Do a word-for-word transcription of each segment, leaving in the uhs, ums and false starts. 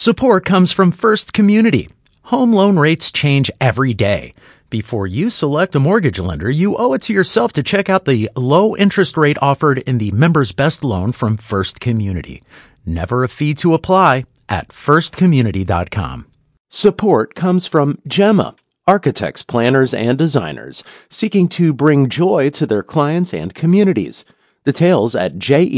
Support comes from First Community. Home loan rates change every day. Before you select a mortgage lender, you owe it to yourself to check out the low interest rate offered in the Members Best Loan from First Community. Never a fee to apply at first community dot com. Support comes from Gemma, architects, planners, and designers seeking to bring joy to their clients and communities. Details at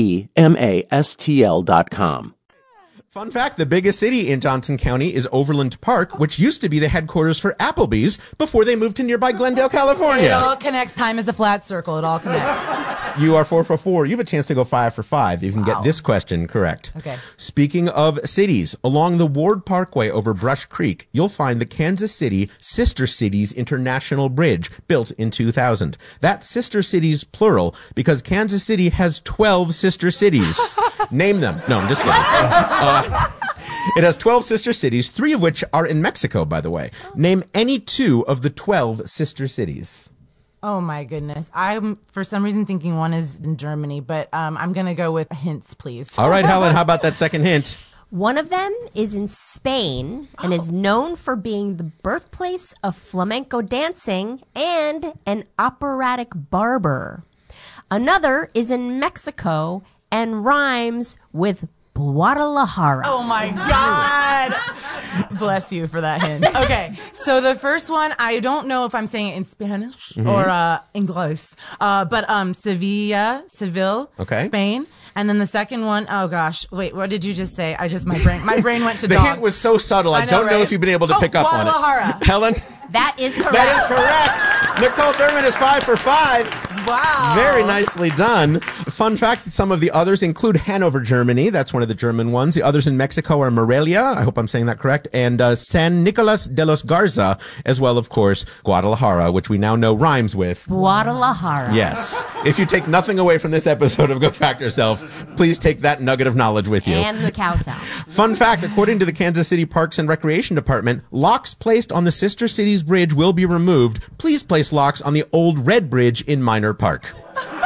gemastl dot com. Fun fact, the biggest city in Johnson County is Overland Park, which used to be the headquarters for Applebee's before they moved to nearby Glendale, California. It all connects. Time is a flat circle. It all connects. You are four for four. You have a chance to go five for five. You can Wow. get this question correct. Okay. Speaking of cities, along the Ward Parkway over Brush Creek, you'll find the Kansas City Sister Cities International Bridge, built in two thousand. That's Sister Cities plural because Kansas City has twelve sister cities. Name them. No, I'm just kidding. Uh, It has twelve sister cities, three of which are in Mexico, by the way. Name any two of the twelve sister cities. Oh my goodness. I'm for some reason thinking one is in Germany, but um, I'm going to go with hints, please. All right, Helen, how about that second hint? One of them is in Spain and is known for being the birthplace of flamenco dancing and an operatic barber. Another is in Mexico and rhymes with Guadalajara. Oh my God. Bless you for that hint. Okay, so the first one, I don't know if I'm saying it in Spanish mm-hmm. or uh, English, uh, but um, Sevilla, Seville, okay. Spain. And then the second one, oh gosh, wait, what did you just say? I just, my brain, my brain went to the dog. The hint was so subtle, I, I know, don't right? know if you've been able to oh, pick up on it. Helen? That is correct. That is correct. Nicole Thurman is five for five. Wow. Very nicely done. Fun fact, some of the others include Hanover, Germany. That's one of the German ones. The others in Mexico are Morelia. I hope I'm saying that correct. And uh, San Nicolas de los Garza, as well, of course, Guadalajara, which we now know rhymes with Guadalajara. Yes. If you take nothing away from this episode of Go Fact Yourself, please take that nugget of knowledge with you. And the cow sound. Fun fact, according to the Kansas City Parks and Recreation Department, locks placed on the Sister Cities Bridge will be removed. Please place locks on the Old Red Bridge in Minor Park.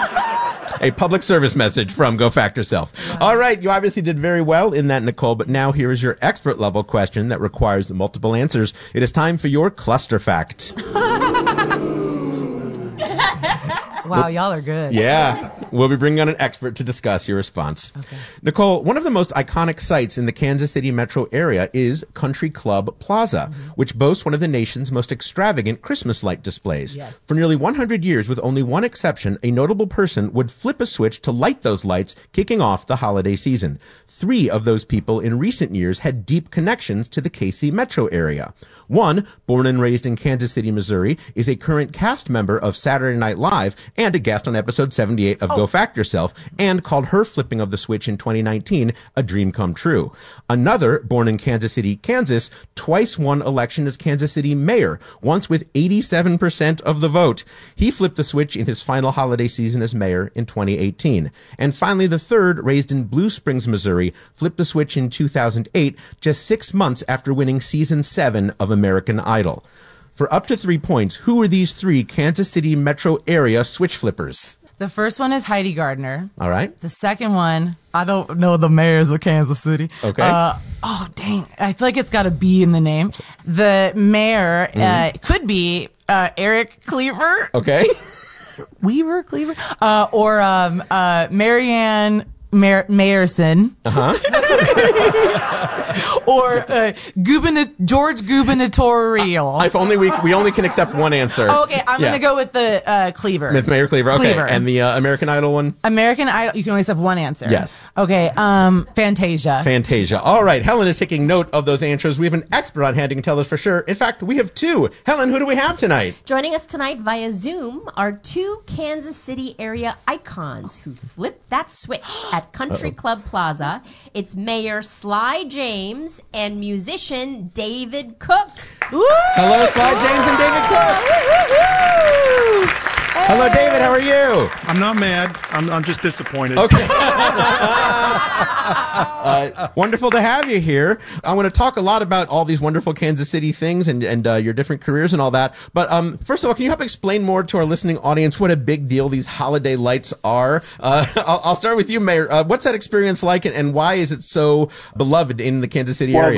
A public service message from Go Fact Yourself. All right, you obviously did very well in that, Nicole, but now here is your expert level question that requires multiple answers. It is time for your cluster facts. Wow, y'all are good. Yeah. We'll be bringing on an expert to discuss your response. Okay. Nicole, one of the most iconic sites in the Kansas City metro area is Country Club Plaza, mm-hmm. which boasts one of the nation's most extravagant Christmas light displays. Yes. For nearly one hundred years, with only one exception, a notable person would flip a switch to light those lights, kicking off the holiday season. Three of those people in recent years had deep connections to the K C metro area. One, born and raised in Kansas City, Missouri, is a current cast member of Saturday Night Live and a guest on episode seventy-eight of oh. Go Fact Yourself, and called her flipping of the switch in twenty nineteen a dream come true. Another, born in Kansas City, Kansas, twice won election as Kansas City mayor, once with eighty-seven percent of the vote. He flipped the switch in his final holiday season as mayor in twenty eighteen. And finally, the third, raised in Blue Springs, Missouri, flipped the switch in two thousand eight, just six months after winning season seven of American Idol. For up to three points, who are these three Kansas City metro area switch flippers? The first one is Heidi Gardner. All right. The second one, I don't know the mayors of Kansas City. Okay. Uh, oh, dang. I feel like it's got a B in the name. The mayor mm. uh, could be uh, Eric Cleaver. Okay. Weaver Cleaver. Uh, or um, uh, Marianne Mayor, Mayerson. Uh-huh. or uh, Guberna- George Gubernatorial. If only we we only can accept one answer. Oh, okay, I'm yeah. going to go with the uh, Cleaver. With Mayor Cleaver. Okay. Cleaver. And the uh, American Idol one? American Idol, you can only accept one answer. Yes. Okay, um, Fantasia. Fantasia. All right, Helen is taking note of those answers. We have an expert on hand who can tell us for sure. In fact, we have two. Helen, who do we have tonight? Joining us tonight via Zoom are two Kansas City area icons who flipped that switch at Country Uh-oh. Club Plaza. It's Mayor Sly James and musician David Cook. Woo! Hello, Sly James and David Cook. Hey. Hello, David. How are you? I'm not mad. I'm, I'm just disappointed. Okay. uh, wonderful to have you here. I want to talk a lot about all these wonderful Kansas City things and, and uh, your different careers and all that. But um, first of all, can you help explain more to our listening audience what a big deal these holiday lights are? Uh, I'll, I'll start with you, Mayor. Uh, what's that experience like, and, and why is it so beloved in the Kansas City well, area?